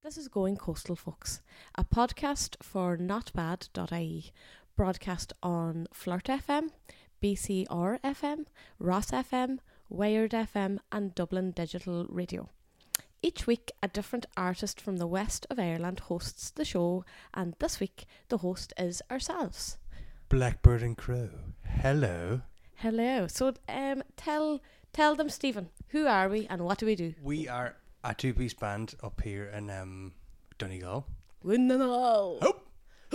This is Going Coastal, folks, a podcast for notbad.ie, broadcast on Flirt FM, BCR FM, Ross FM, Wired FM and Dublin Digital Radio. Each week, a different artist from the west of Ireland hosts the show, and this week, the host is ourselves. Blackbird and Crow. Hello. Hello. So, tell them, Stephen, who are we and what do we do? We are a two-piece band up here in Donegal. Winnenal. Hope.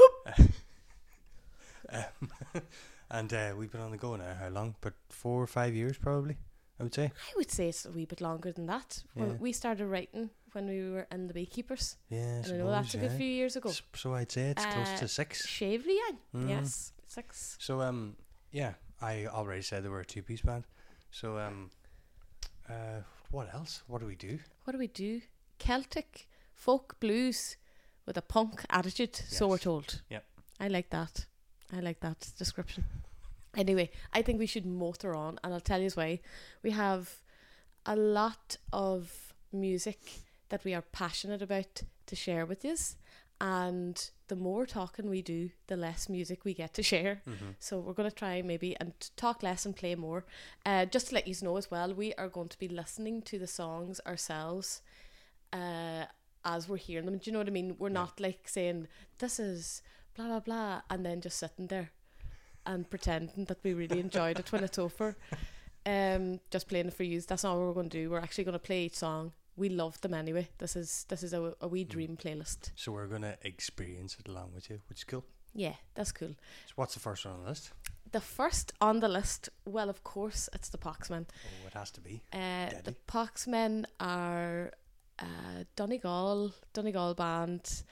And we've been on the go now. How long? But 4 or 5 years, probably. I would say. I would say it's a wee bit longer than that. Yeah. We started writing when we were in the Beekeepers. Yeah, And I know that's a good few years ago. So I'd say it's close to 6. Shavely, yes, 6. So yeah, I already said that we're a two-piece band. So what else? What do we do? What do we do? Celtic folk blues with a punk attitude, so we're told. Yep. I like that description. Anyway, I think we should motor on, and I'll tell you why. We have a lot of music that we are passionate about to share with you, and the more talking we do, the less music we get to share. Mm-hmm. So we're going to try maybe and talk less and play more. Just to let you know as well, we are going to be listening to the songs ourselves as we're hearing them. Do you know what I mean? We're not like saying, this is blah, blah, blah, and then just sitting there and pretending that we really enjoyed it when it's over. Just playing it for you. That's not what we're going to do. We're actually going to play each song. We love them anyway. This is a wee dream playlist. So we're going to experience it along with you, which is cool. Yeah, that's cool. So what's the first one on the list? The first on the list, well, of course, it's the Poxmen. Oh, it has to be. The Poxmen are Donegal band.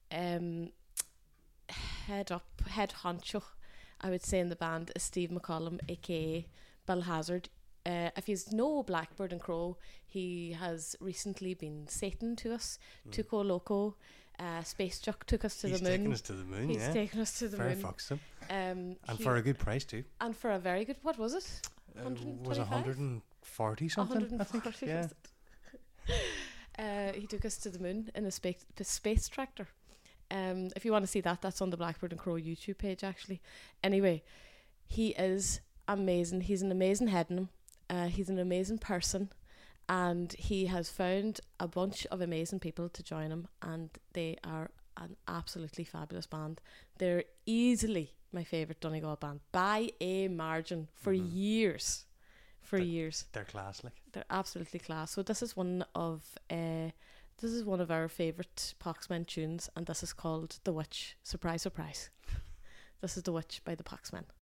Head honcho, I would say, in the band is Steve McCollum, aka Bill Hazard. If you know Blackbird and Crow, he has recently been Satan to us. Tuco Loco, Space Jock took us to the moon. He's taken us to the moon, He's taken us to the Fair moon. fucks him. And for a good price too. And for a very good, what was it? Was 140 something? 140, I think. Yeah. He took us to the moon in a space tractor. If you want to see that, that's on the Blackbird and Crow YouTube page, actually. Anyway, he is amazing. He's an amazing head in him. He's an amazing person, and he has found a bunch of amazing people to join him, and they are an absolutely fabulous band. They're easily my favourite Donegal band by a margin for years. They're class, like. They're absolutely class. So this is one of our favourite Poxmen tunes, and this is called The Witch. Surprise, surprise. This is The Witch by the Poxmen.